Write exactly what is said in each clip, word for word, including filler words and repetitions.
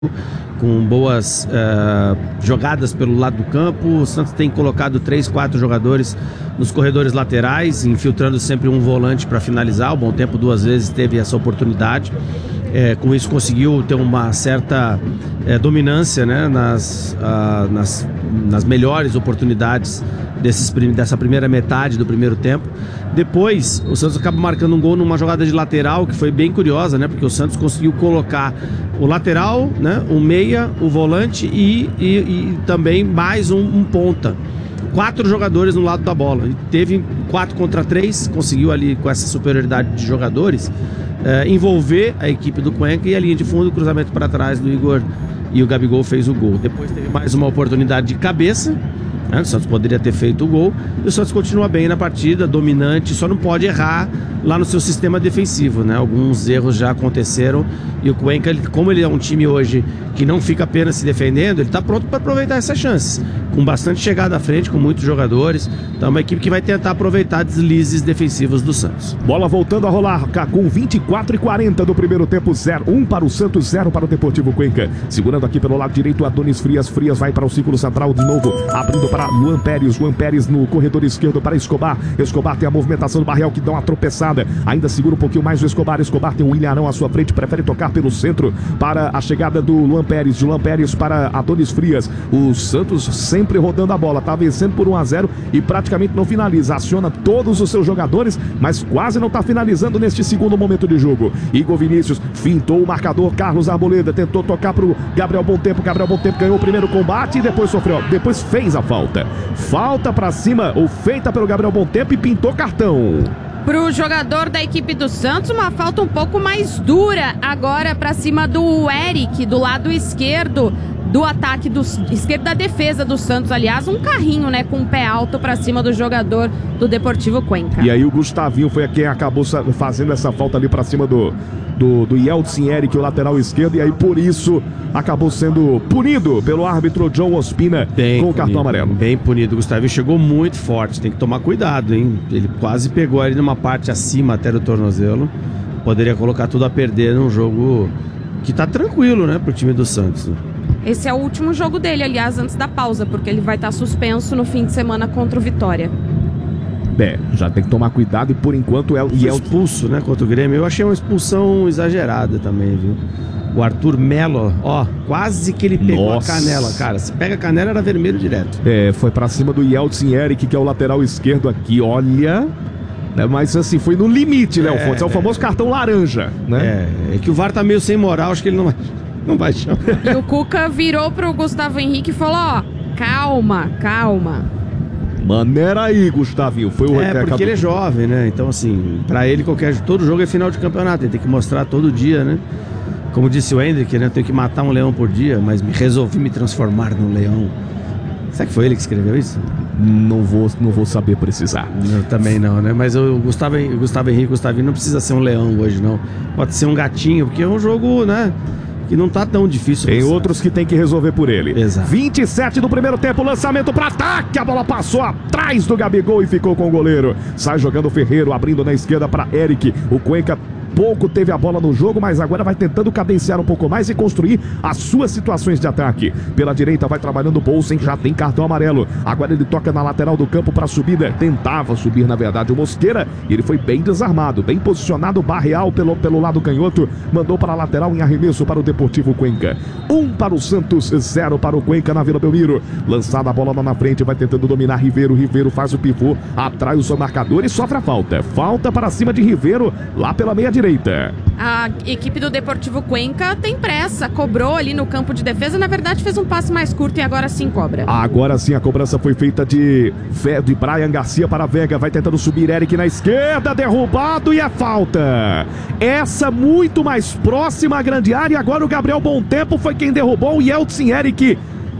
com boas uh, jogadas pelo lado do campo. O Santos tem colocado três, quatro jogadores nos corredores laterais, infiltrando sempre um volante para finalizar. O Bom Tempo duas vezes teve essa oportunidade. É, com isso conseguiu ter uma certa é, dominância, né, nas, uh, nas, nas melhores oportunidades desses, dessa primeira metade do primeiro tempo. Depois o Santos acaba marcando um gol numa jogada de lateral que foi bem curiosa, né, porque o Santos conseguiu colocar o lateral, né, o meia, o volante e, e, e também mais um, um ponta. Quatro jogadores no lado da bola. E teve quatro contra três, conseguiu ali com essa superioridade de jogadores É, envolver a equipe do Cuenca, e a linha de fundo, o cruzamento para trás do Igor, e o Gabigol fez o gol. Depois teve mais uma oportunidade de cabeça, né? O Santos poderia ter feito o gol, e o Santos continua bem na partida, dominante, só não pode errar lá no seu sistema defensivo, né? Alguns erros já aconteceram, e o Cuenca, ele, como ele é um time hoje que não fica apenas se defendendo, ele está pronto para aproveitar essas chances, com bastante chegada à frente, com muitos jogadores. Então é uma equipe que vai tentar aproveitar deslizes defensivos do Santos. Bola voltando a rolar, com vinte e quatro e quarenta do primeiro tempo, zero um para o Santos, zero para o Deportivo Cuenca. Segurando aqui pelo lado direito, Adonis Frias. Frias vai para o círculo central de novo, abrindo para Luan Pérez. Luan Pérez no corredor esquerdo para Escobar. Escobar tem a movimentação do Barreal, que dá uma tropeçada. Ainda segura um pouquinho mais o Escobar. Escobar tem o William Arão à sua frente, prefere tocar pelo centro para a chegada do Luan Pérez. De Luan Pérez para Adonis Frias. O Santos sempre rodando a bola, tá vencendo por um a zero e praticamente não finaliza. Aciona todos os seus jogadores, mas quase não tá finalizando neste segundo momento de jogo. Igor Vinícius fintou o marcador. Carlos Arboleda tentou tocar pro Gabriel Bom Tempo. Gabriel Bom Tempo ganhou o primeiro combate e depois sofreu, depois fez a falta. Falta pra cima, ou feita pelo Gabriel Bom Tempo, e pintou cartão. Pro jogador da equipe do Santos, uma falta um pouco mais dura agora pra cima do Eric, do lado esquerdo do ataque, do esquerdo da defesa do Santos, aliás, um carrinho, né, com o pé alto pra cima do jogador do Deportivo Cuenca. E aí o Gustavinho foi quem acabou fazendo essa falta ali pra cima do do, do Yeltsin Eric, o lateral esquerdo, e aí por isso acabou sendo punido pelo árbitro John Ospina bem com o cartão amarelo. Bem punido. O Gustavinho chegou muito forte, tem que tomar cuidado, hein? Ele quase pegou ali numa parte acima até do tornozelo. Poderia colocar tudo a perder num jogo que tá tranquilo, né, pro time do Santos. Esse é o último jogo dele, aliás, antes da pausa, porque ele vai estar suspenso no fim de semana contra o Vitória. É, já tem que tomar cuidado, e por enquanto é o e é expulso, né, contra o Grêmio. Eu achei uma expulsão exagerada também, viu? O Arthur Melo, ó, quase que ele pegou Nossa. a canela, cara. Se pega a canela, era vermelho direto. É, foi pra cima do Yeltsin Eric, que é o lateral esquerdo aqui, olha. Né, mas assim, foi no limite, né, é, Alfonso? É o famoso é. cartão laranja, né? É, é que o V A R tá meio sem moral, acho que ele não vai, não vai chamar. E o Cuca virou pro Gustavo Henrique e falou, ó, calma, calma. Maneira aí, Gustavinho. Foi o É, porque acabou... ele é jovem, né? Então, assim, pra ele, qualquer todo jogo é final de campeonato. Ele tem que mostrar todo dia, né? Como disse o Hendrick, né? Eu tenho que matar um leão por dia, mas me resolvi me transformar num leão. Será que foi ele que escreveu isso? Não vou, não vou saber precisar. Eu também não, né? Mas o Gustavo, o Gustavo Henrique, o Gustavinho não precisa ser um leão hoje, não. Pode ser um gatinho, porque é um jogo, né? Que não tá tão difícil. Tem outros que tem que resolver por ele. Exato. vinte e sete do primeiro tempo, lançamento para ataque. A bola passou atrás do Gabigol e ficou com o goleiro. Sai jogando o Ferreiro, abrindo na esquerda para Eric. O Cuenca pouco teve a bola no jogo, mas agora vai tentando cadenciar um pouco mais e construir as suas situações de ataque. Pela direita vai trabalhando o Bolsen, já tem cartão amarelo. Agora ele toca na lateral do campo para a subida. Tentava subir, na verdade, o Mosqueira. Ele foi bem desarmado, bem posicionado. O Barreal pelo, pelo lado canhoto mandou para a lateral em arremesso para o Deportivo Cuenca. Um para o Santos, zero para o Cuenca na Vila Belmiro. Lançada a bola lá na frente, vai tentando dominar Ribeiro. Ribeiro faz o pivô, atrai o seu marcador e sofre a falta. Falta para cima de Ribeiro, lá pela meia direita. A equipe do Deportivo Cuenca tem pressa, cobrou ali no campo de defesa, na verdade fez um passe mais curto e agora sim cobra. Agora sim a cobrança foi feita de, de Brian Garcia para Vega, vai tentando subir Eric na esquerda, derrubado e é falta. Essa muito mais próxima à grande área, agora o Gabriel Bom Tempo foi quem derrubou o Yeltsin Eric.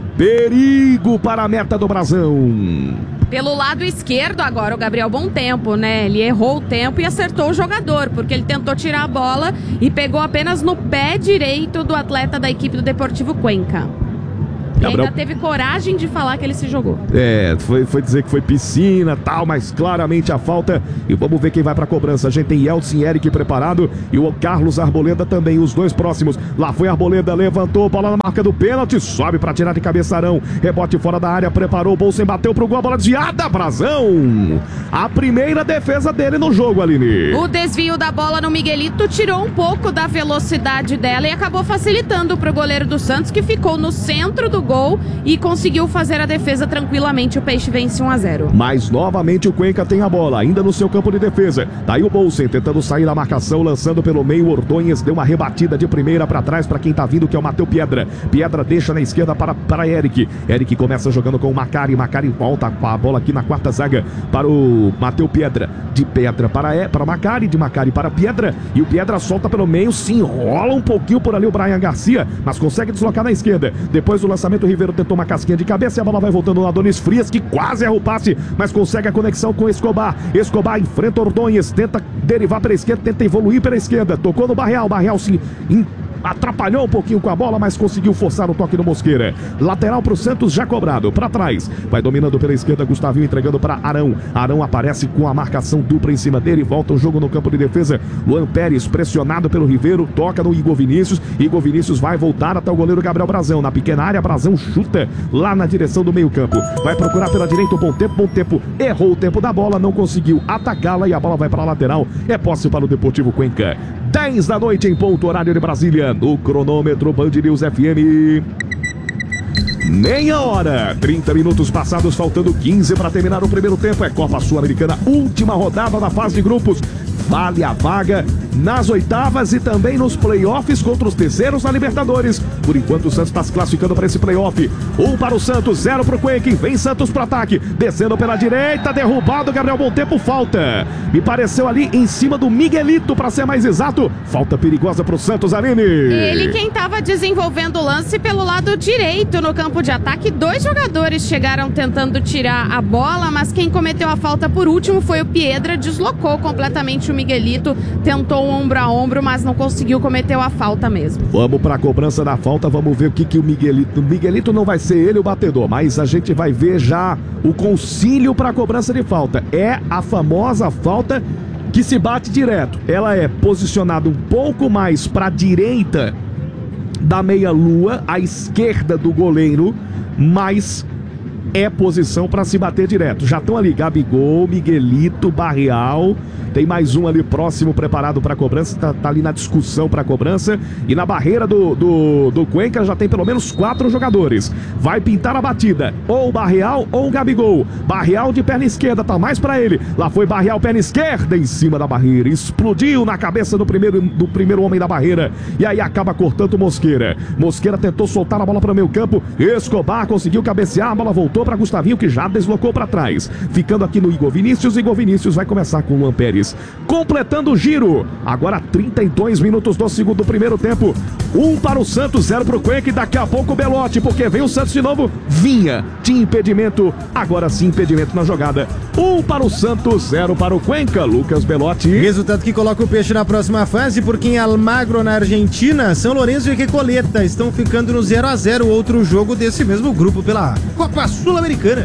Perigo para a meta do Brasão. Pelo lado esquerdo agora o Gabriel Bom Tempo, né? Ele errou o tempo e acertou o jogador, porque ele tentou tirar a bola e pegou apenas no pé direito do atleta da equipe do Deportivo Cuenca. E ainda teve coragem de falar que ele se jogou. É, foi, foi dizer que foi piscina e tal, mas claramente a falta. E vamos ver quem vai pra cobrança. A gente tem Yeltsin e Eric preparado e o Carlos Arboleda também, os dois próximos. Lá foi Arboleda, levantou, bola na marca do pênalti, sobe pra tirar de cabeça Arão. Rebote fora da área, preparou, o Bolsen bateu pro gol, a bola desviada, Brazão. A primeira defesa dele no jogo, Aline. O desvio da bola no Miguelito tirou um pouco da velocidade dela e acabou facilitando pro goleiro do Santos, que ficou no centro do gol e conseguiu fazer a defesa tranquilamente. O Peixe vence um a zero. Mas novamente o Cuenca tem a bola, ainda no seu campo de defesa. Daí o Bolsen tentando sair da marcação, lançando pelo meio. Ordonhes deu uma rebatida de primeira para trás para quem tá vindo, que é o Matheus Piedra. Piedra deixa na esquerda para, para Eric. Eric começa jogando com o Macari. Macari volta com a bola aqui na quarta zaga para o Matheus Piedra. De Pedra para, é, para Macari, de Macari para Piedra. E o Piedra solta pelo meio, se enrola um pouquinho por ali o Brian Garcia, mas consegue deslocar na esquerda. Depois do lançamento, o Ribeiro tentou uma casquinha de cabeça e a bola vai voltando no Adonis Frias, que quase erra o passe, mas consegue a conexão com Escobar. Escobar enfrenta Ordonhes, tenta derivar para a esquerda, tenta evoluir pela esquerda. Tocou no Barreal, Barreal se atrapalhou um pouquinho com a bola, mas conseguiu forçar o toque no Mosqueira. Lateral pro Santos, já cobrado, para trás. Vai dominando pela esquerda, Gustavinho entregando para Arão. Arão aparece com a marcação dupla em cima dele, volta o jogo no campo de defesa. Luan Pérez pressionado pelo Ribeiro, toca no Igor Vinícius. Igor Vinícius vai voltar até o goleiro Gabriel Brazão. Na pequena área, Brazão chuta lá na direção do meio campo. Vai procurar pela direita, bom tempo, bom tempo. Errou o tempo da bola, não conseguiu atacá-la e a bola vai para a lateral. É posse para o Deportivo Cuenca. dez da noite em ponto, horário de Brasília. No cronômetro Band News F M. Meia hora, trinta minutos passados, faltando quinze para terminar o primeiro tempo. É Copa Sul-Americana, última rodada da fase de grupos. Vale a vaga nas oitavas e também nos playoffs contra os terceiros na Libertadores. Por enquanto o Santos está se classificando para esse playoff. Um para o Santos, zero para o Cuenca. Vem Santos para ataque, descendo pela direita, derrubado, Gabriel Bom Tempo, falta. Me pareceu ali em cima do Miguelito, para ser mais exato. Falta perigosa para o Santos, Aline. Ele quem estava desenvolvendo o lance pelo lado direito no campo de ataque. Dois jogadores chegaram tentando tirar a bola, mas quem cometeu a falta por último foi o Piedra. Deslocou completamente o Miguelito, tentou um ombro a ombro, mas não conseguiu, cometeu a falta mesmo. Vamos para a cobrança da falta, vamos ver o que, que o Miguelito... O Miguelito não vai ser ele o batedor, mas a gente vai ver já o concílio para a cobrança de falta. É a famosa falta que se bate direto. Ela é posicionada um pouco mais para a direita da meia-lua, à esquerda do goleiro, mas é posição para se bater direto. Já estão ali Gabigol, Miguelito, Barreal. Tem mais um ali próximo, preparado para a cobrança. Tá, tá ali na discussão para a cobrança. E na barreira do, do, do Cuenca já tem pelo menos quatro jogadores. Vai pintar a batida. Ou o Barreal ou o Gabigol. Barreal de perna esquerda, tá mais para ele. Lá foi Barreal, perna esquerda em cima da barreira. Explodiu na cabeça do primeiro, do primeiro homem da barreira. E aí acaba cortando o Mosqueira. Mosqueira tentou soltar a bola para o meio campo. Escobar conseguiu cabecear. A bola voltou para Gustavinho, que já deslocou para trás. Ficando aqui no Igor Vinícius. Igor Vinícius vai começar com o Luan Pérez. Completando o giro. Agora trinta e dois minutos do segundo primeiro tempo. Um para o Santos, zero para o Cuenca. E daqui a pouco o Belotti, porque vem o Santos de novo. Vinha, tinha impedimento. Agora sim, impedimento na jogada. Um para o Santos, zero para o Cuenca. Lucas Belotti. Resultado que coloca o Peixe na próxima fase, porque em Almagro, na Argentina, São Lourenço e Recoleta estão ficando no zero a zero. Outro jogo desse mesmo grupo pela Copa Sul-Americana.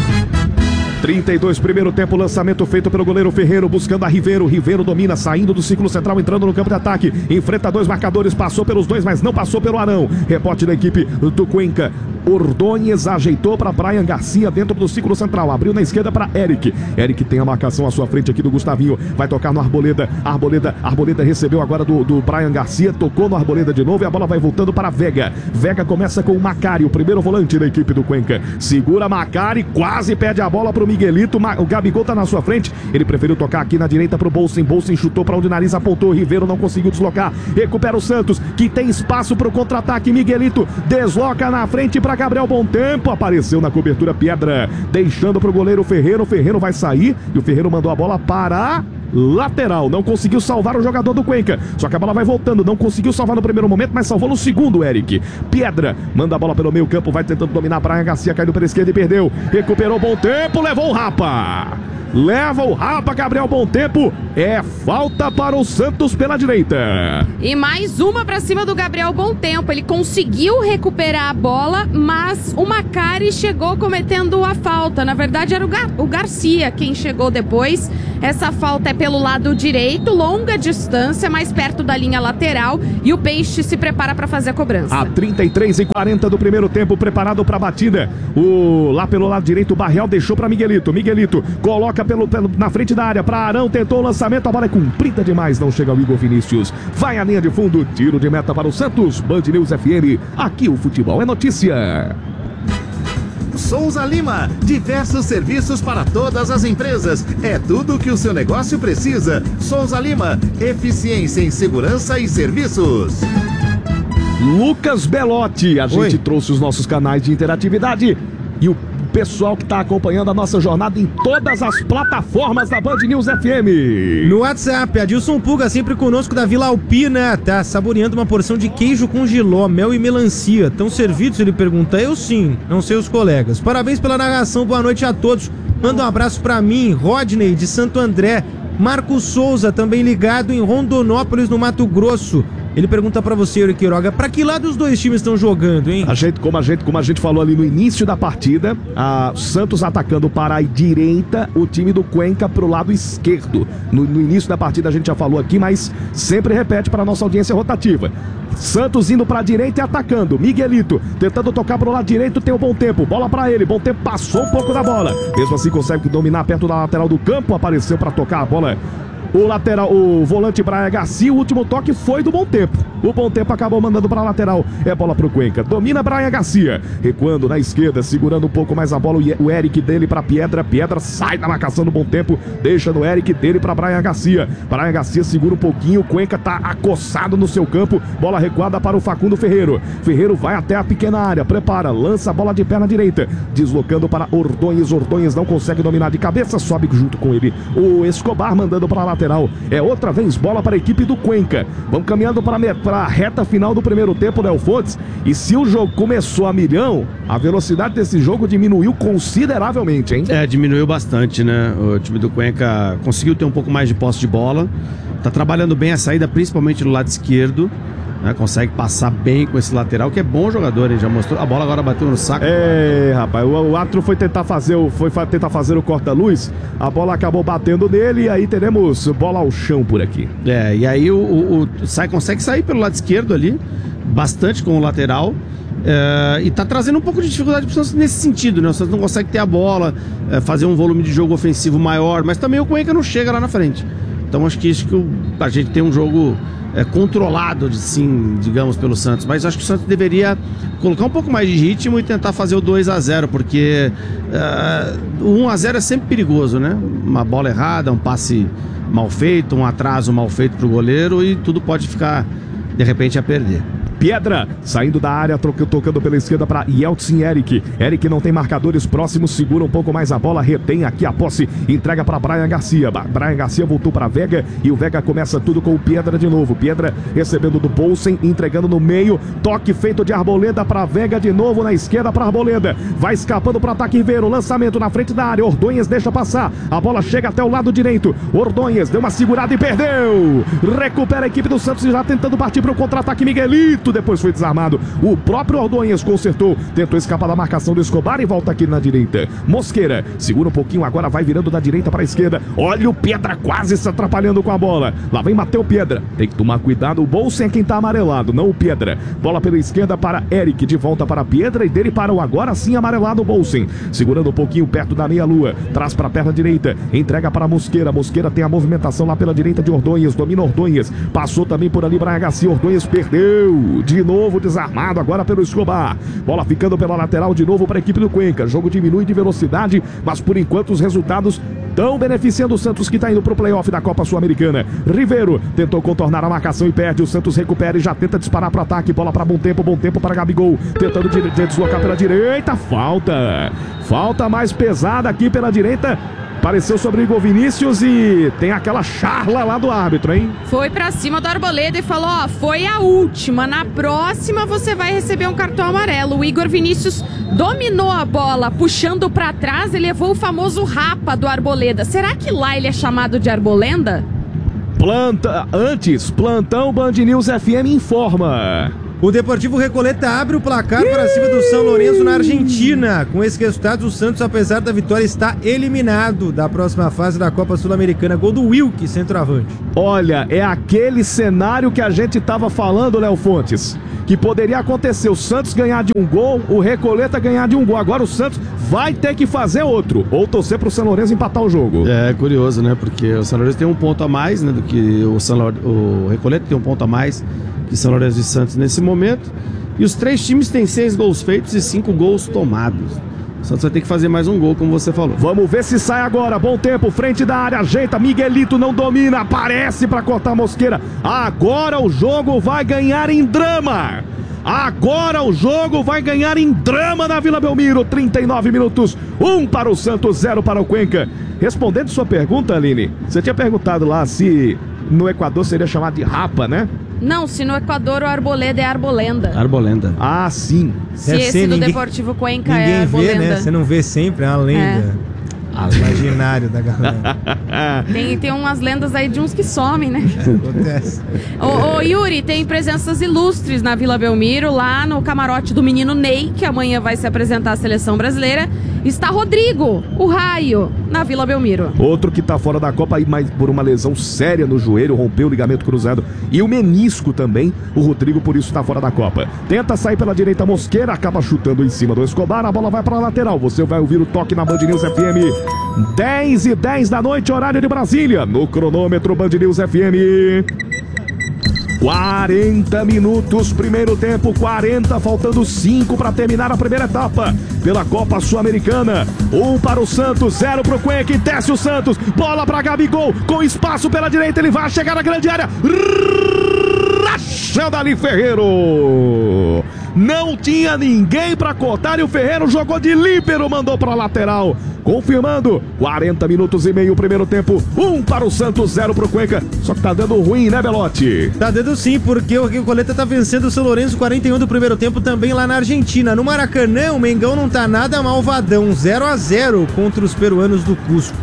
trinta e dois, primeiro tempo, lançamento feito pelo goleiro Ferreiro, buscando a Ribeiro. Ribeiro domina, saindo do círculo central, entrando no campo de ataque. Enfrenta dois marcadores, passou pelos dois, mas não passou pelo Arão. Rebote da equipe do Cuenca. Ordonhes ajeitou para Brian Garcia dentro do círculo central. Abriu na esquerda para Eric. Eric tem a marcação à sua frente aqui do Gustavinho. Vai tocar no Arboleda. Arboleda, Arboleda recebeu agora do, do Brian Garcia. Tocou no Arboleda de novo e a bola vai voltando para Vega. Vega começa com o Macari, o primeiro volante da equipe do Cuenca. Segura Macari, quase perde a bola para o Miguelito. O Gabigol tá na sua frente. Ele preferiu tocar aqui na direita para o Bolsen. Bolsen chutou para onde o nariz apontou. O Ribeiro não conseguiu deslocar. Recupera o Santos, que tem espaço para o contra-ataque. Miguelito desloca na frente para Gabriel Bom Tempo. Apareceu na cobertura Piedra, deixando para o goleiro Ferreiro. O Ferreiro vai sair e o Ferreiro mandou a bola para lateral. Não conseguiu salvar o jogador do Cuenca. Só que a bola vai voltando. Não conseguiu salvar no primeiro momento, mas salvou no segundo, Eric. Piedra manda a bola pelo meio campo. Vai tentando dominar. Brian Garcia caiu pela esquerda e perdeu. Recuperou Bom Tempo. Levou o Rapa. leva o rapa, Gabriel Bom Tempo. É falta para o Santos pela direita. E mais uma para cima do Gabriel Bom Tempo. Ele conseguiu recuperar a bola, mas o Macari chegou cometendo a falta. Na verdade, era o, Gar o Garcia quem chegou depois. Essa falta é pelo lado direito, longa distância, mais perto da linha lateral. E o Peixe se prepara para fazer a cobrança. A trinta e três e quarenta do primeiro tempo, preparado para a batida. O, lá pelo lado direito, o Barreal deixou para Miguelito. Miguelito coloca pelo, pelo, na frente da área para Arão, tentou o lançamento, a bola é cumprida demais, não chega o Igor Vinícius. Vai à linha de fundo, tiro de meta para o Santos. Band News F M, aqui o futebol é notícia. Souza Lima, diversos serviços para todas as empresas. É tudo o que o seu negócio precisa. Souza Lima, eficiência em segurança e serviços. Lucas Belotti, a gente Oi. trouxe os nossos canais de interatividade e o pessoal que está acompanhando a nossa jornada em todas as plataformas da Band News F M. No WhatsApp, Adilson Puga, sempre conosco da Vila Alpina, tá saboreando uma porção de queijo com jiló, mel e melancia. Estão servidos? Ele pergunta. Eu sim, não sei os colegas. Parabéns pela narração, boa noite a todos. Manda um abraço pra mim, Rodney de Santo André. Marcos Souza, também ligado em Rondonópolis, no Mato Grosso. Ele pergunta pra você, Eurico Quiroga, pra que lado os dois times estão jogando, hein? A gente, como, a gente, como a gente falou ali no início da partida, a Santos atacando para a direita, o time do Cuenca pro lado esquerdo. No, no início da partida a gente já falou aqui, mas sempre repete para a nossa audiência rotativa. Santos indo para a direita e atacando. Miguelito tentando tocar pro lado direito, tem o Bom Tempo. Bola para ele. Bom Tempo passou um pouco da bola. Mesmo assim consegue dominar perto da lateral do campo. Apareceu para tocar a bola o lateral, o volante Brian Garcia. O último toque foi do Bom Tempo. O Bom Tempo acabou mandando para a lateral. É bola pro Cuenca. Domina Brian Garcia. Recuando na esquerda, segurando um pouco mais a bola. O Eric dele para Piedra. Piedra sai da marcação do Bom Tempo. Deixa no Eric dele para Brian Garcia. Brian Garcia segura um pouquinho. O Cuenca tá acossado no seu campo. Bola recuada para o Facundo Ferreiro. Ferreiro vai até a pequena área. Prepara. Lança a bola de perna direita. Deslocando para Ordonhes. Ordonhes não consegue dominar de cabeça. Sobe junto com ele o Escobar, mandando para a lateral. É outra vez bola para a equipe do Cuenca. Vamos caminhando para a reta final do primeiro tempo, Léo Fontes. E se o jogo começou a milhão, a velocidade desse jogo diminuiu consideravelmente, hein? É, diminuiu bastante, né? O time do Cuenca conseguiu ter um pouco mais de posse de bola. Tá trabalhando bem a saída, principalmente no lado esquerdo. Né, consegue passar bem com esse lateral, que é bom jogador, ele já mostrou. A bola agora bateu no saco. É, rapaz, o, o árbitro foi tentar fazer o, foi tentar fazer o corta-luz, a bola acabou batendo nele e aí teremos bola ao chão por aqui. É, e aí o, o, o sai, consegue sair pelo lado esquerdo ali, bastante com o lateral. É, e tá trazendo um pouco de dificuldade pro Santos nesse sentido, né? O Santos não consegue ter a bola, é, fazer um volume de jogo ofensivo maior, mas também o Cuenca não chega lá na frente. Então acho que isso que o, a gente tem um jogo É, controlado, sim, digamos, pelo Santos, mas acho que o Santos deveria colocar um pouco mais de ritmo e tentar fazer o dois a zero, porque uh, o um a zero é sempre perigoso, né? Uma bola errada, um passe mal feito, um atraso mal feito pro goleiro e tudo pode ficar, de repente, a perder. Piedra, saindo da área, tocando pela esquerda para Yeltsin Eric. Eric não tem marcadores próximos, segura um pouco mais a bola, retém aqui a posse, entrega para Brian Garcia. Brian Garcia voltou para Vega e o Vega começa tudo com o Piedra de novo. Piedra recebendo do Bolsen, entregando no meio, toque feito de Arboleda para Vega de novo na esquerda para Arboleda. Vai escapando para ataque Ribeiro, lançamento na frente da área. Ordonhes deixa passar, a bola chega até o lado direito. Ordonhes deu uma segurada e perdeu. Recupera a equipe do Santos já tentando partir para o contra-ataque. Miguelito depois foi desarmado. O próprio Ordonhes consertou, tentou escapar da marcação do Escobar e volta aqui na direita. Mosqueira segura um pouquinho, agora vai virando da direita para a esquerda. Olha o Piedra quase se atrapalhando com a bola. Lá vem Mateu Piedra. Tem que tomar cuidado. O Bolsen é quem tá amarelado, não o Piedra. Bola pela esquerda para Eric, de volta para Piedra e dele para o agora sim amarelado o Bolsen. Segurando um pouquinho perto da meia-lua. Traz para a perna direita. Entrega para Mosqueira. Mosqueira tem a movimentação lá pela direita de Ordonhes. Domina Ordonhes. Passou também por ali Brian Garcia. Ordonhes perdeu. De novo desarmado agora pelo Escobar. Bola ficando pela lateral de novo para a equipe do Cuenca. Jogo diminui de velocidade, mas por enquanto os resultados estão beneficiando o Santos, que está indo para o playoff da Copa Sul-Americana. Ribeiro tentou contornar a marcação e perde. O Santos recupera e já tenta disparar para o ataque. Bola para Bom Tempo, Bom Tempo para Gabigol. Tentando de, de deslocar pela direita. Falta. Falta mais pesada aqui pela direita. Apareceu sobre o Igor Vinícius e tem aquela charla lá do árbitro, hein? Foi pra cima do Arboleda e falou, ó, foi a última, na próxima você vai receber um cartão amarelo. O Igor Vinícius dominou a bola, puxando pra trás e levou o famoso rapa do Arboleda. Será que lá ele é chamado de Arbolenda? Planta, antes, plantão Band News F M informa. O Deportivo Recoleta abre o placar para cima do São Lourenço na Argentina. Com esse resultado, o Santos, apesar da vitória, está eliminado da próxima fase da Copa Sul-Americana. Gol do Wilk, centroavante. Olha, é aquele cenário que a gente estava falando, Léo Fontes, que poderia acontecer o Santos ganhar de um gol, o Recoleta ganhar de um gol. Agora o Santos vai ter que fazer outro, ou torcer para o São Lourenço empatar o jogo. É curioso, né? Porque o São Lourenço tem um ponto a mais, né? Do que o, São Lourenço, o Recoleta tem um ponto a mais que São Lourenço e Santos nesse momento. E os três times têm seis gols feitos e cinco gols tomados. O Santos vai ter que fazer mais um gol, como você falou. Vamos ver se sai agora. Bom tempo, frente da área, ajeita. Miguelito não domina, aparece para cortar a Mosqueira. Agora o jogo vai ganhar em drama. Agora o jogo vai ganhar em drama na Vila Belmiro. trinta e nove minutos, um para o Santos, zero para o Cuenca. Respondendo sua pergunta, Aline, você tinha perguntado lá se no Equador seria chamado de rapa, né? Não, se no Equador o Arboleda é Arbolenda. Arbolenda. Ah, sim. Se Deve esse ser, do ninguém- Deportivo Cuenca Ninguém é vê, Arbolenda. né? Você não vê sempre, é uma lenda. Imaginário da galera. Tem, tem umas lendas aí de uns que somem, né? Acontece. Ô, ô, Yuri, tem presenças ilustres na Vila Belmiro, lá no camarote do menino Ney, que amanhã vai se apresentar à seleção brasileira. Está Rodrigo, o Raio, na Vila Belmiro. Outro que tá fora da Copa aí, mas por uma lesão séria no joelho, rompeu o ligamento cruzado e o menisco também. O Rodrigo, por isso, tá fora da Copa. Tenta sair pela direita, Mosqueira, acaba chutando em cima do Escobar, a bola vai pra lateral. Você vai ouvir o toque na Band News F M. dez e dez da noite, horário de Brasília. No cronômetro Band News F M. quarenta minutos, primeiro tempo, quarenta, faltando cinco para terminar a primeira etapa pela Copa Sul-Americana. Um para o Santos, zero para o Cuenca, e desce o Santos, bola para Gabigol, com espaço pela direita, ele vai chegar na grande área, rachando ali Ferreiro. Não tinha ninguém para cortar e o Ferreiro jogou de líbero, mandou para lateral. Confirmando, quarenta minutos e meio, primeiro tempo, um para o Santos, zero para o Cuenca. Só que tá dando ruim, né, Belotti? Tá dando sim, porque o Recoleta tá vencendo o São Lourenço, quarenta e um do primeiro tempo, também lá na Argentina. No Maracanã, o Mengão não tá nada malvadão, zero a zero contra os peruanos do Cusco.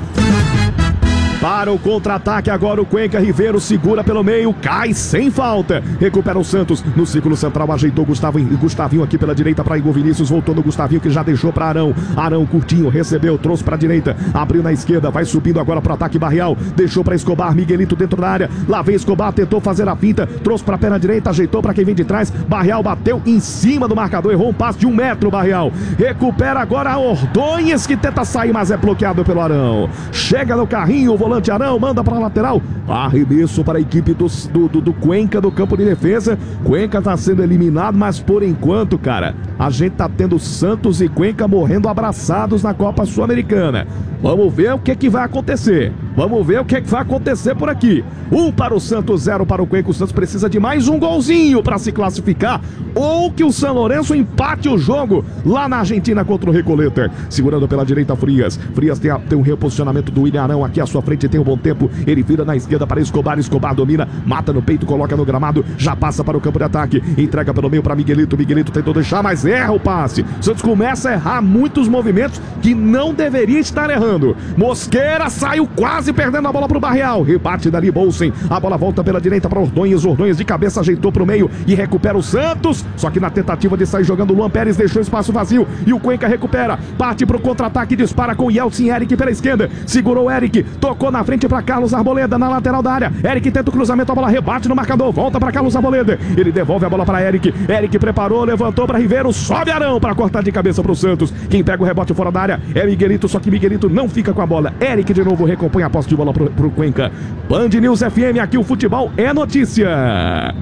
Para o contra-ataque agora o Cuenca, Ribeiro segura pelo meio, cai sem falta, recupera o Santos no círculo central, ajeitou Gustavo, Gustavinho aqui pela direita para Igor Vinícius, voltou no Gustavinho que já deixou para Arão, Arão curtinho, recebeu, trouxe para a direita, abriu na esquerda, vai subindo agora para o ataque Barreal, deixou para Escobar, Miguelito dentro da área, lá vem Escobar, tentou fazer a pinta, trouxe para a perna direita, ajeitou para quem vem de trás, Barreal bateu em cima do marcador, errou um passe de um metro, Barreal, recupera agora a Ordonhes que tenta sair, mas é bloqueado pelo Arão, chega no carrinho, o volante Arão, manda para a lateral, arremesso para a equipe do, do, do, do Cuenca do campo de defesa. Cuenca está sendo eliminado, mas por enquanto, cara, a gente tá tendo Santos e Cuenca morrendo abraçados na Copa Sul-Americana. Vamos ver o que que vai acontecer. Vamos ver o que que vai acontecer por aqui. Um para o Santos, zero para o Cuenca. O Santos precisa de mais um golzinho para se classificar, ou que o São Lourenço empate o jogo lá na Argentina contra o Recoleta. Segurando pela direita Frias. Frias tem, a, tem um reposicionamento do William Arão aqui à sua frente, tem um bom tempo. Ele vira na esquerda para Escobar. Escobar domina, mata no peito, coloca no gramado, já passa para o campo de ataque, entrega pelo meio para Miguelito. Miguelito tentou deixar, mas erra o passe. O Santos começa a errar muitos movimentos que não deveria estar errando. Mosqueira saiu quase perdendo a bola para o Barreal. Rebate dali Bolsen. A bola volta pela direita para Ordonhes. Ordonhes de cabeça ajeitou para o meio e recupera o Santos. Só que na tentativa de sair jogando, o Luan Pérez deixou espaço vazio e o Cuenca recupera. Parte para o contra-ataque, dispara com o Yeltsin. Eric pela esquerda. Segurou o Eric. Tocou na frente para Carlos Arboleda na lateral da área. Eric tenta o cruzamento, a bola rebate no marcador. Volta para Carlos Arboleda. Ele devolve a bola para Eric. Eric preparou, levantou para Ribeiro. Sobe Arão para cortar de cabeça para o Santos. Quem pega o rebote fora da área é Miguelito. Só que Miguelito não fica com a bola. Eric de novo recompõe a posse de bola pro, pro Cuenca. Band News F M, aqui o futebol é notícia.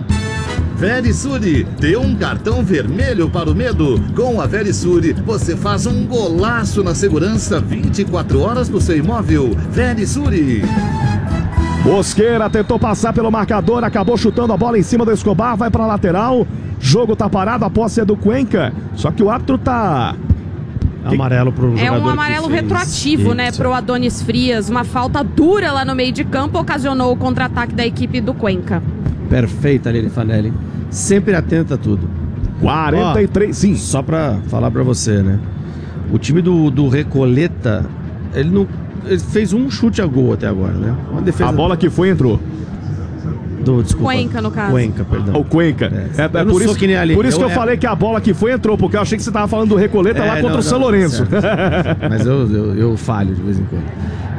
Verisure, dê um cartão vermelho para o medo. Com a Verisure, você faz um golaço na segurança vinte e quatro horas do seu imóvel. Verisure. Mosqueira tentou passar pelo marcador, acabou chutando a bola em cima do Escobar, vai para a lateral. Jogo tá parado, a posse é do Cuenca. Só que o árbitro tá Amarelo pro jogador. É um amarelo retroativo, né, pro Adonis Frias. Uma falta dura lá no meio de campo ocasionou o contra-ataque da equipe do Cuenca. Perfeita, Aline Fanelli. Sempre atenta a tudo. quarenta e três, Ó, sim. Só pra falar pra você, né? O time do, do Recoleta, ele não ele fez um chute a gol até agora, né? Uma defesa. A bola que foi entrou. Do, desculpa. Cuenca, no caso. Cuenca, perdão. O Cuenca. É, É, é eu não por sou isso, que nem ali. por isso que eu Eu- falei que a bola que foi entrou, porque eu achei que você tava falando do Recoleta É, lá contra não, o São não, Lourenço. certo. Mas eu, eu, eu falho de vez em quando.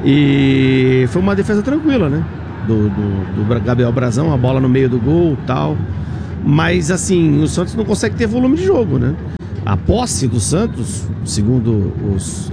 E foi uma defesa tranquila, né? Do, do, do Gabriel Brazão, a bola no meio do gol e tal. Mas assim, o Santos não consegue ter volume de jogo, né? A posse do Santos, segundo os,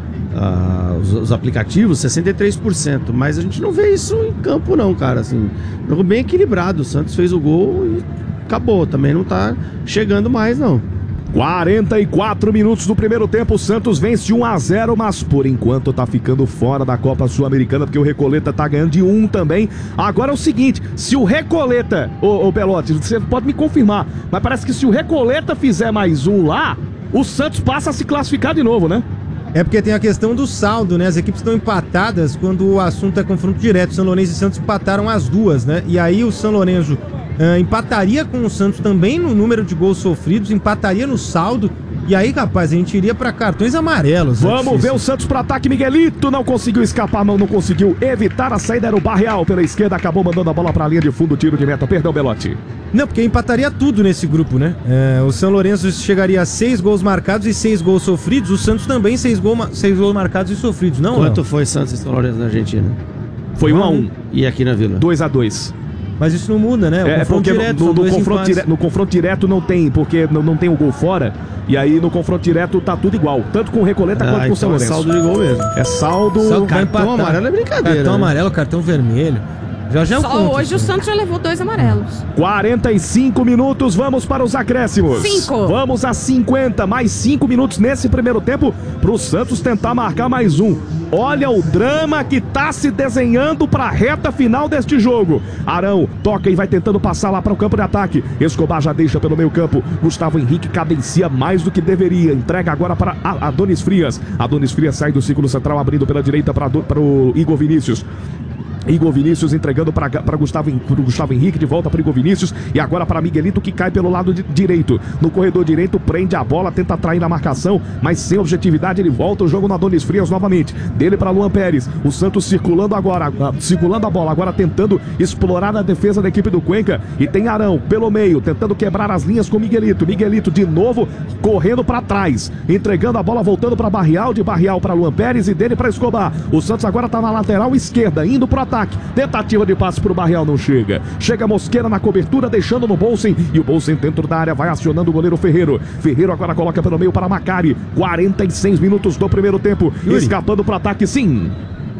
ah, os, os aplicativos, sessenta e três por cento. Mas a gente não vê isso em campo não, cara. Assim, jogo bem equilibrado. O Santos fez o gol e acabou. Também não tá chegando mais, não. quarenta e quatro minutos do primeiro tempo, o Santos vence um a zero, mas por enquanto tá ficando fora da Copa Sul-Americana, porque o Recoleta tá ganhando de um também. Agora é o seguinte, se o Recoleta, ô, ô Belotti, você pode me confirmar, mas parece que se o Recoleta fizer mais um lá, o Santos passa a se classificar de novo, né? É porque tem a questão do saldo, né? As equipes estão empatadas quando o assunto é confronto direto. São Lourenço e Santos empataram as duas, né? E aí o São Lourenço uh, empataria com o Santos também no número de gols sofridos, empataria no saldo. E aí, rapaz, a gente iria pra cartões amarelos. Vamos é ver o Santos para ataque. Miguelito não conseguiu escapar, não conseguiu evitar a saída. Era o Barreal pela esquerda, acabou mandando a bola para a linha de fundo, tiro de meta. Perdão, Belotti. Não, porque empataria tudo nesse grupo, né? É, o São Lourenço chegaria a seis gols marcados e seis gols sofridos. O Santos também seis, gol, seis gols marcados e sofridos, não? Quanto não? foi Santos e São Lourenço na Argentina? Foi um a um. E aqui na Vila? dois a dois. Mas isso não muda, né? O É confronto porque direto, no, são no, dois confronto empates. dire, no confronto direto não tem, porque não, não tem o gol fora. E aí no confronto direto tá tudo igual, tanto com o Recoleta Ah, quanto com o então São é Lourenço. saldo de gol mesmo. É saldo. Só vai cartão empatar. amarelo é brincadeira, Cartão né? amarelo, cartão vermelho. Já já eu Só conto hoje isso o aí. Santos já levou dois amarelos. quarenta e cinco minutos, vamos para os acréscimos. Cinco. Vamos a cinquenta, mais cinco minutos nesse primeiro tempo para o Santos tentar marcar mais um. Olha o drama que tá se desenhando para a reta final deste jogo. Arão toca e vai tentando passar lá para o campo de ataque. Escobar já deixa pelo meio campo. Gustavo Henrique cadencia mais do que deveria. Entrega agora para Adonis Frias. Adonis Frias sai do círculo central, abrindo pela direita para o Igor Vinícius. Igor Vinícius entregando para Gustavo, Gustavo Henrique, de volta para Igor Vinícius e agora para Miguelito, que cai pelo lado de, direito. No corredor direito, prende a bola, tenta atrair na marcação, mas sem objetividade, ele volta o jogo no Adonis Frias novamente. Dele para Luan Pérez. O Santos circulando agora, uh, circulando a bola, agora tentando explorar a defesa da equipe do Cuenca. E tem Arão pelo meio, tentando quebrar as linhas com Miguelito. Miguelito de novo correndo para trás, entregando a bola, voltando para Barreal, de Barreal para Luan Pérez e dele para Escobar. O Santos agora está na lateral esquerda, indo para ataque. Tentativa de passe pro Barreal, não chega. Chega Mosqueira na cobertura, deixando no Bolsen. E o Bolsen dentro da área vai acionando o goleiro Ferreiro. Ferreiro agora coloca pelo meio para Macari. quarenta e seis minutos do primeiro tempo. Yuri. Escapando pro ataque, sim.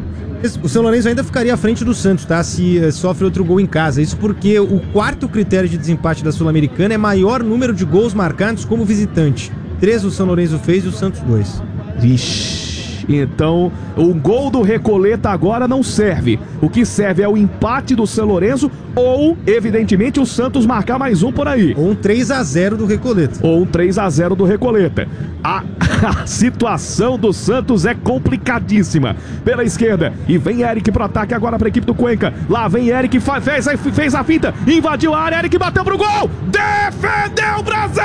O São Lourenço ainda ficaria à frente do Santos, tá? Se uh, sofre outro gol em casa. Isso porque o quarto critério de desempate da Sul-Americana é maior número de gols marcados como visitante. Três o São Lourenço fez e o Santos dois. Vixe. Então, o gol do Recoleta agora não serve. O que serve é o empate do São Lourenço ou, evidentemente, o Santos marcar mais um por aí. Ou um três a zero do Recoleta. Ou um três a zero do Recoleta. A, a situação do Santos é complicadíssima. Pela esquerda. E vem Eric pro ataque agora pra equipe do Cuenca. Lá vem Eric, fez, fez a finta. Invadiu a área, Eric bateu pro gol. Defendeu o Brasil!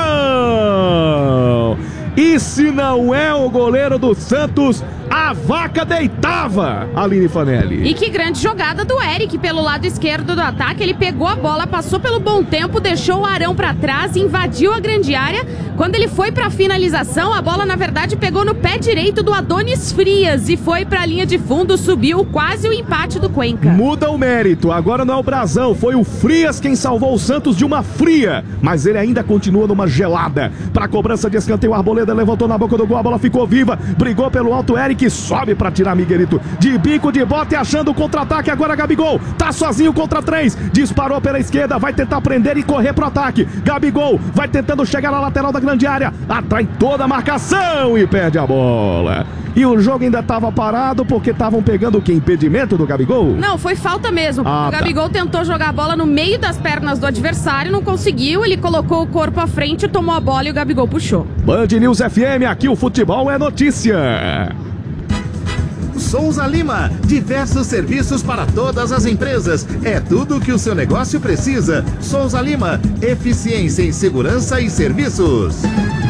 E se não é o goleiro do Santos, a vaca deitava, Aline Fanelli. E que grande jogada do Eric pelo lado esquerdo do ataque. Ele pegou a bola, passou pelo bom tempo, deixou o Arão pra trás, invadiu a grande área. Quando ele foi pra finalização, a bola na verdade pegou no pé direito do Adonis Frias e foi pra linha de fundo, subiu quase o empate do Cuenca. Muda o mérito, agora não é o Brazão, foi o Frias quem salvou o Santos de uma fria, mas ele ainda continua numa gelada. Pra cobrança de escanteio, Arboleda levantou na boca do gol, a bola ficou viva, brigou pelo alto, Eric sobe pra tirar Miguelito, de bico, de bota e achando o contra-ataque, agora Gabigol, tá sozinho contra três, disparou pela esquerda, vai tentar prender e correr pro ataque, Gabigol vai tentando chegar na lateral da grande área, atrai toda a marcação e perde a bola. e o jogo ainda estava parado porque estavam pegando o que? Impedimento do Gabigol? Não, foi falta mesmo. Ah, o Gabigol tá. tentou jogar a bola no meio das pernas do adversário, não conseguiu, ele colocou o corpo à frente, tomou a bola e o Gabigol puxou. Band News F M, aqui o futebol é notícia. Souza Lima, diversos serviços para todas as empresas. É tudo o que o seu negócio precisa. Souza Lima, eficiência em segurança e serviços.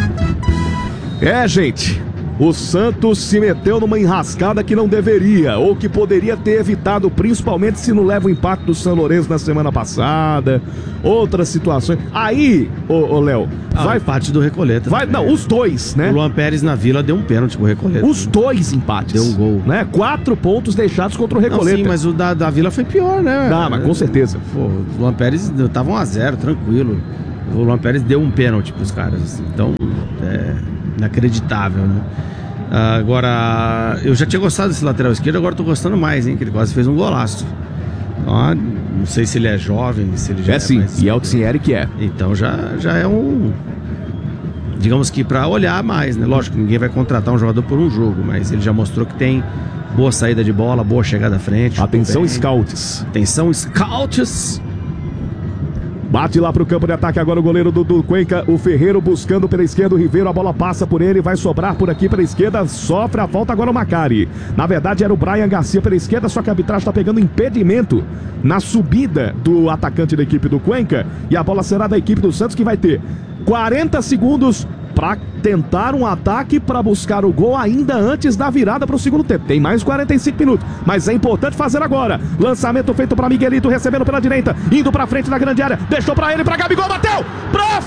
É, gente, o Santos se meteu numa enrascada que não deveria, ou que poderia ter evitado, principalmente se não leva o impacto do São Lourenço na semana passada, outras situações. Aí, ô Léo, ah, vai parte do Recoleta. Vai, não, os dois, né? O Luan Pérez na Vila deu um pênalti pro Recoleta. Os dois empates. Deu um gol. Né? Quatro pontos deixados contra o Recoleta. Não, sim, mas o da, da Vila foi pior, né? Não, mas com certeza. Pô, o Luan Pérez tava um a zero, tranquilo. O Luan Pérez deu um pênalti pros caras, assim. Então, é inacreditável, né? Agora, eu já tinha gostado desse lateral esquerdo, agora tô gostando mais, hein? Que ele quase fez um golaço. Ó, não sei se ele é jovem, se ele já é. É sim, mais... e é o Thierry que é. Então já, já é um... Digamos que pra olhar mais, né? Lógico que ninguém vai contratar um jogador por um jogo, mas ele já mostrou que tem boa saída de bola, boa chegada à frente. Atenção, scouts. Atenção, scouts. Bate lá pro campo de ataque agora o goleiro do, do Cuenca, o Ferreiro buscando pela esquerda, o Ribeiro, a bola passa por ele, vai sobrar por aqui pela esquerda, sofre a falta agora o Macari. Na verdade era o Brian Garcia pela esquerda, só que a arbitragem está pegando impedimento na subida do atacante da equipe do Cuenca, e a bola será da equipe do Santos, que vai ter quarenta segundos para tentar um ataque para buscar o gol ainda antes da virada para o segundo tempo. Tem mais quarenta e cinco minutos, mas é importante fazer agora. Lançamento feito para Miguelito, recebendo pela direita, indo para frente na grande área, deixou para ele, para Gabigol, bateu para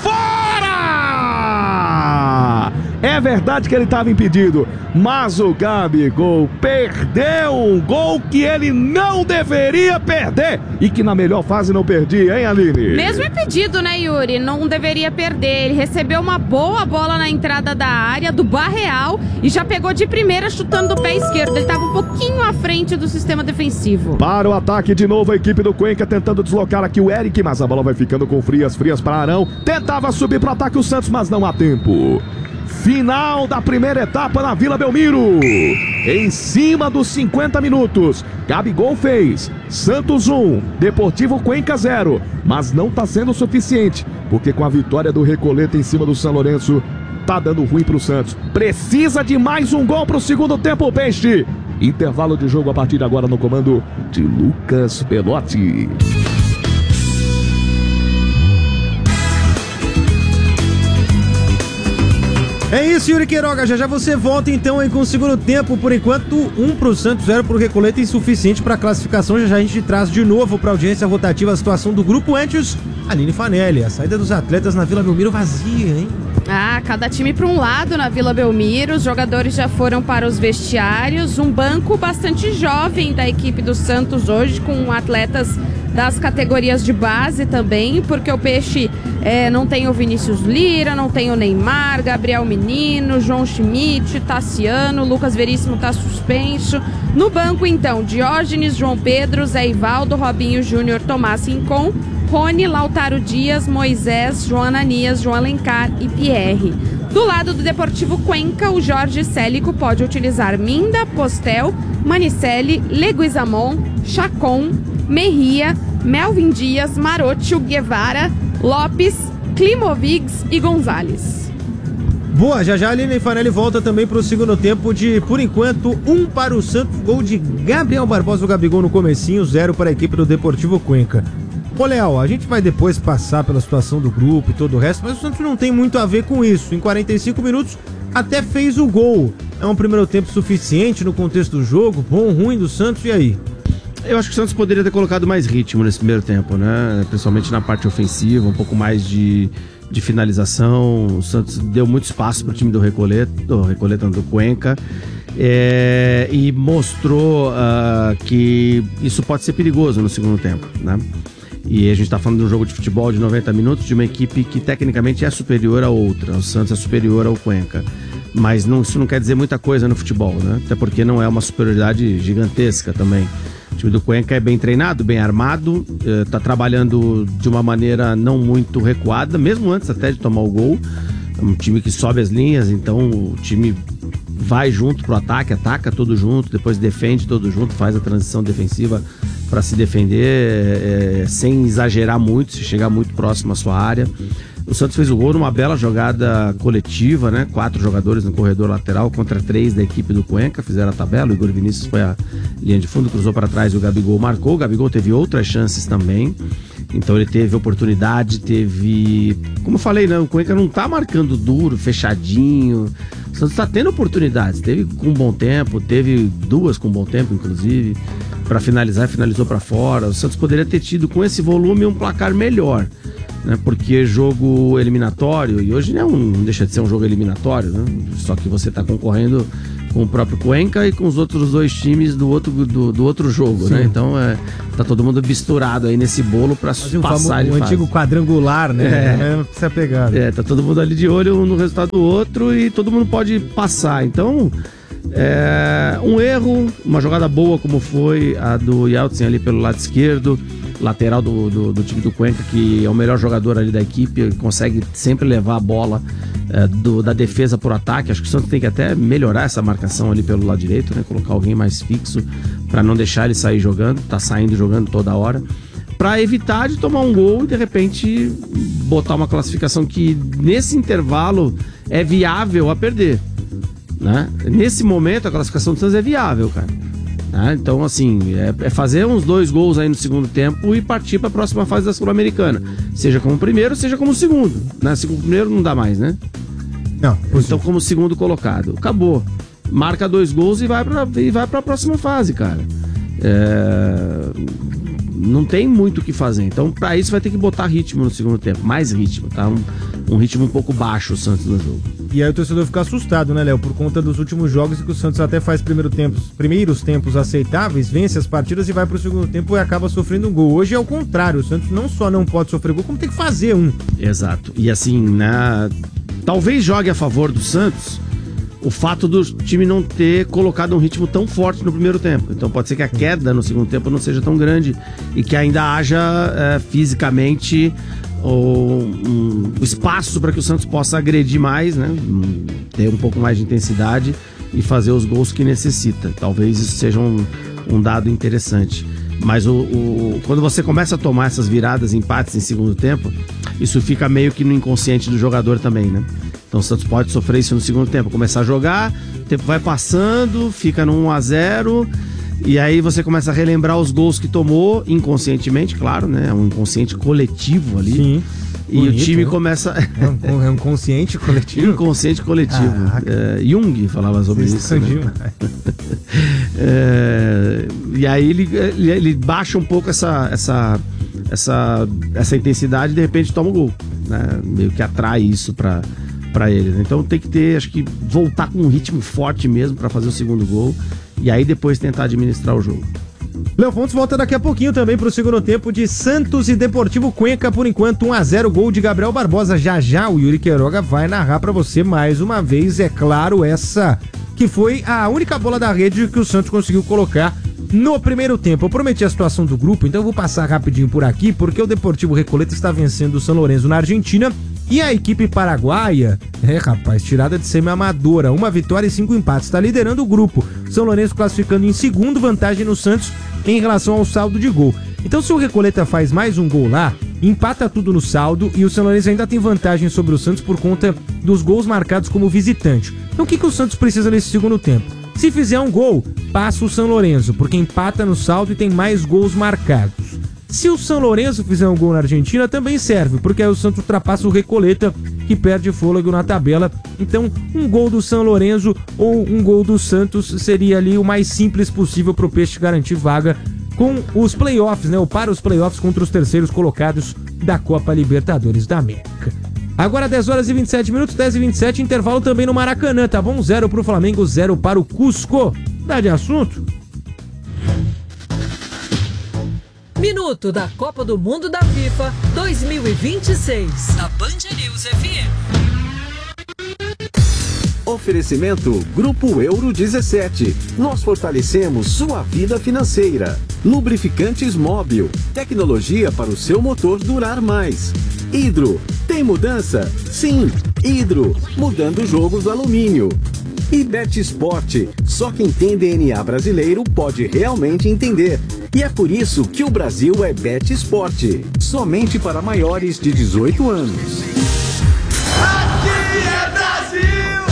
fora! É verdade que ele estava impedido, mas o Gabigol perdeu um gol que ele não deveria perder e que na melhor fase não perdia, hein, Aline? Mesmo impedido, né, Yuri? Não deveria perder. Ele recebeu uma boa bola na entrada da área do Barreal e já pegou de primeira chutando do pé esquerdo. Ele estava um pouquinho à frente do sistema defensivo. Para o ataque de novo a equipe do Cuenca tentando deslocar aqui o Eric, mas a bola vai ficando com Frias, Frias para Arão. Tentava subir para o ataque o Santos, mas não há tempo. Final da primeira etapa na Vila Belmiro. Em cima dos cinquenta minutos. Gabigol fez. Santos um. Deportivo Cuenca zero. Mas não está sendo suficiente. Porque com a vitória do Recoleta em cima do São Lourenço, tá dando ruim pro Santos. Precisa de mais um gol pro segundo tempo, o Peixe. Intervalo de jogo a partir de agora no comando de Lucas Pelotti. É isso, Yuri Queiroga, já já você volta então aí com o segundo tempo. Por enquanto, um pro Santos, zero pro Recoleta, insuficiente para classificação. Já já a gente traz de novo para audiência rotativa a situação do grupo antes. Aline Fanelli, a saída dos atletas na Vila Belmiro vazia, hein? Ah, cada time para um lado na Vila Belmiro, os jogadores já foram para os vestiários, um banco bastante jovem da equipe do Santos hoje, com atletas das categorias de base também, porque o Peixe é, não tem o Vinícius Lira, não tem o Neymar, Gabriel Menino, João Schmidt, Tassiano, Lucas Veríssimo está suspenso. No banco, então, Diógenes, João Pedro, Zé Ivaldo, Robinho Júnior, Tomás Rincon, Rony, Lautaro Dias, Moisés, João Ananias, João Alencar e Pierre. Do lado do Deportivo Cuenca, o Jorge Célico pode utilizar Minda, Postel, Manicelli, Leguizamon, Chacon, Merria, Melvin Dias, Marotti, Guevara, Lopes, Klimovics e Gonzalez. Boa, já já a Aline Fanelli volta também para o segundo tempo de, por enquanto, um para o Santos, gol de Gabriel Barbosa, o Gabigol no comecinho, zero para a equipe do Deportivo Cuenca. Ô, Léo, a gente vai depois passar pela situação do grupo e todo o resto, mas o Santos não tem muito a ver com isso. Em quarenta e cinco minutos, até fez o gol. É um primeiro tempo suficiente no contexto do jogo, bom ou ruim do Santos, e aí? Eu acho que o Santos poderia ter colocado mais ritmo nesse primeiro tempo, né? Principalmente na parte ofensiva, um pouco mais de, de finalização. O Santos deu muito espaço para o time do Recoleta, do Recoleta do Cuenca, é, e mostrou uh, que isso pode ser perigoso no segundo tempo, né? E a gente está falando de um jogo de futebol de noventa minutos de uma equipe que tecnicamente é superior a outra. O Santos é superior ao Cuenca. Mas não, isso não quer dizer muita coisa no futebol, né? Até porque não é uma superioridade gigantesca também. O time do Cuenca é bem treinado, bem armado, está trabalhando de uma maneira não muito recuada, mesmo antes até de tomar o gol. É um time que sobe as linhas, então o time vai junto pro ataque, ataca todo junto, depois defende todo junto, faz a transição defensiva para se defender é, sem exagerar muito, se chegar muito próximo à sua área. O Santos fez o gol numa bela jogada coletiva, né? Quatro jogadores no corredor lateral contra três da equipe do Cuenca, fizeram a tabela. O Igor Vinícius foi a linha de fundo, cruzou para trás e o Gabigol marcou. O Gabigol teve outras chances também, então ele teve oportunidade, teve... Como eu falei, né? O Cuenca não tá marcando duro, fechadinho. O Santos tá tendo oportunidades, teve com bom tempo, teve duas com bom tempo, inclusive, para finalizar, finalizou para fora. O Santos poderia ter tido com esse volume um placar melhor, né? Porque jogo eliminatório, e hoje não, é um, não deixa de ser um jogo eliminatório, né? Só que você está concorrendo com o próprio Cuenca e com os outros dois times do outro, do, do outro jogo, né? Então é, tá todo mundo misturado aí nesse bolo para um passar de fase. O antigo quadrangular, né? É, é essa pegada. É, tá todo mundo ali de olho no resultado do outro e todo mundo pode passar. Então, é, um erro, uma jogada boa como foi a do Yeltsin ali pelo lado esquerdo, lateral do, do, do time do Cuenca, que é o melhor jogador ali da equipe, consegue sempre levar a bola é, do, da defesa pro ataque. Acho que o Santos tem que até melhorar essa marcação ali pelo lado direito, né? Colocar alguém mais fixo para não deixar ele sair jogando, tá saindo jogando toda hora, para evitar de tomar um gol e de repente botar uma classificação que nesse intervalo é viável a perder, né? Nesse momento a classificação do Santos é viável, cara. Ah, então, assim, é, é fazer uns dois gols aí no segundo tempo e partir para a próxima fase da Sul-Americana. Seja como primeiro, seja como segundo. Né? Se como primeiro não dá mais, né? Não, então, como segundo colocado. Acabou. Marca dois gols e vai para e vai para a próxima fase, cara. É... Não tem muito o que fazer. Então, para isso, vai ter que botar ritmo no segundo tempo. Mais ritmo, tá? Um, um ritmo um pouco baixo o Santos no jogo. E aí o torcedor fica assustado, né, Léo? Por conta dos últimos jogos em que o Santos até faz primeiro tempos, primeiros tempos aceitáveis, vence as partidas e vai pro segundo tempo e acaba sofrendo um gol. Hoje é o contrário. O Santos não só não pode sofrer gol, como tem que fazer um. Exato. E assim, né? Talvez jogue a favor do Santos o fato do time não ter colocado um ritmo tão forte no primeiro tempo. Então pode ser que a queda no segundo tempo não seja tão grande e que ainda haja é, fisicamente o um, espaço para que o Santos possa agredir mais, né? Ter um pouco mais de intensidade e fazer os gols que necessita. Talvez isso seja um, um dado interessante. Mas o, o, quando você começa a tomar essas viradas, empates em segundo tempo, isso fica meio que no inconsciente do jogador também, né? Então o Santos pode sofrer isso no segundo tempo, começar a jogar, o tempo vai passando, fica no um a zero, e aí você começa a relembrar os gols que tomou, inconscientemente, claro, né? É um inconsciente coletivo ali. Sim. E bonito, o time, né? Começa... É um, é um consciente coletivo? Inconsciente coletivo. É, Jung falava sobre isso. isso né? é, e aí ele, ele, ele baixa um pouco essa, essa, essa, essa intensidade e de repente toma o gol, né? Meio que atrai isso pra, pra ele, né? Então tem que ter, acho que voltar com um ritmo forte mesmo pra fazer o segundo gol e aí depois tentar administrar o jogo. Léo Fontes volta daqui a pouquinho também pro segundo tempo de Santos e Deportivo Cuenca. Por enquanto, um a zero, gol de Gabriel Barbosa. Já já o Yuri Queiroga vai narrar pra você mais uma vez, é claro, essa que foi a única bola da rede que o Santos conseguiu colocar no primeiro tempo. Eu prometi a situação do grupo, então eu vou passar rapidinho por aqui, porque o Deportivo Recoleta está vencendo o São Lourenço na Argentina e a equipe paraguaia, é rapaz, tirada de semi-amadora, uma vitória e cinco empates, está liderando o grupo. São Lourenço classificando em segundo, vantagem no Santos em relação ao saldo de gol. Então se o Recoleta faz mais um gol lá, empata tudo no saldo e o São Lourenço ainda tem vantagem sobre o Santos por conta dos gols marcados como visitante. Então o que, que o Santos precisa nesse segundo tempo? Se fizer um gol, passa o São Lourenço, porque empata no saldo e tem mais gols marcados. Se o São Lourenço fizer um gol na Argentina, também serve, porque aí o Santos ultrapassa o Recoleta, que perde fôlego na tabela. Então, um gol do São Lourenço ou um gol do Santos seria ali o mais simples possível para o Peixe garantir vaga com os playoffs, né? Ou para os playoffs contra os terceiros colocados da Copa Libertadores da América. Agora dez horas e vinte e sete minutos, dez e vinte e sete, intervalo também no Maracanã, tá bom? Zero para o Flamengo, zero para o Cusco. Dá de assunto? Minuto da Copa do Mundo da FIFA dois mil e vinte e seis. Na Band News F M. Oferecimento Grupo Euro dezessete. Nós fortalecemos sua vida financeira. Lubrificantes Móbil. Tecnologia para o seu motor durar mais. Hidro. Tem mudança? Sim. Hidro. Mudando o jogo do alumínio. E BetSport, só quem tem D N A brasileiro pode realmente entender. E é por isso que o Brasil é BetSport, somente para maiores de dezoito anos. Aqui é Brasil!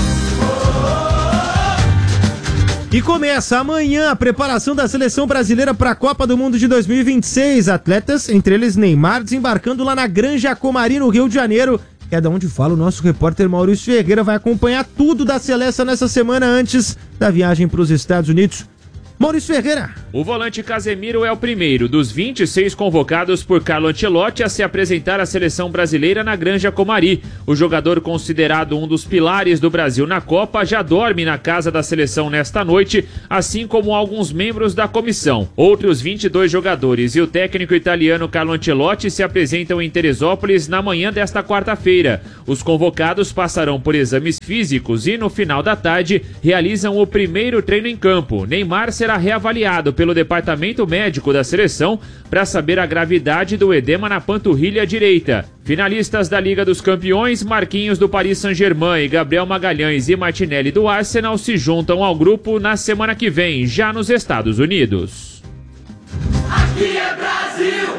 E começa amanhã a preparação da seleção brasileira para a Copa do Mundo de dois mil e vinte e seis. Atletas, entre eles Neymar, desembarcando lá na Granja Comari, no Rio de Janeiro. É da onde fala o nosso repórter Maurício Ferreira, vai acompanhar tudo da seleção nessa semana antes da viagem para os Estados Unidos. Maurício Ferreira. O volante Casemiro é o primeiro dos vinte e seis convocados por Carlo Ancelotti a se apresentar à seleção brasileira na Granja Comari. O jogador, considerado um dos pilares do Brasil na Copa, já dorme na casa da seleção nesta noite, assim como alguns membros da comissão. Outros vinte e dois jogadores e o técnico italiano Carlo Ancelotti se apresentam em Teresópolis na manhã desta quarta-feira. Os convocados passarão por exames físicos e, no final da tarde, realizam o primeiro treino em campo. Neymar será será reavaliado pelo departamento médico da seleção para saber a gravidade do edema na panturrilha direita. Finalistas da Liga dos Campeões, Marquinhos do Paris Saint-Germain e Gabriel Magalhães e Martinelli do Arsenal se juntam ao grupo na semana que vem, já nos Estados Unidos. Aqui é Brasil!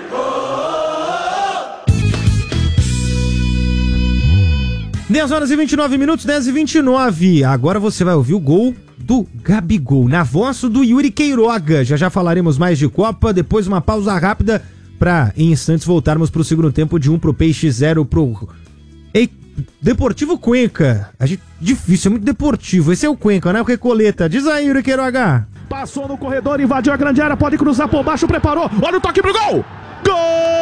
dez horas e vinte e nove minutos, dez e vinte e nove. Agora você vai ouvir o gol do Gabigol, na voz do Yuri Queiroga. Já já falaremos mais de Copa, depois uma pausa rápida para em instantes voltarmos para o segundo tempo de um pro Peixe, zero pro Ei, Deportivo Cuenca. A gente, difícil, é muito deportivo. Esse é o Cuenca, né? O Recoleta. Diz aí, Yuri Queiroga. Passou no corredor, invadiu a grande área, pode cruzar por baixo, preparou. Olha o toque pro gol! Gol!